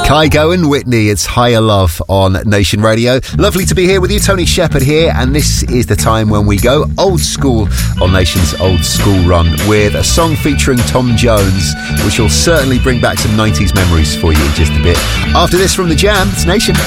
Kygo and Whitney, it's Higher Love on Nation Radio. Lovely to be here with you, Tony Shepherd here, and this is the time when we go old school on Nation's Old School Run with a song featuring Tom Jones, which will certainly bring back some 90s memories for you in just a bit. After this from The Jam, it's Nation.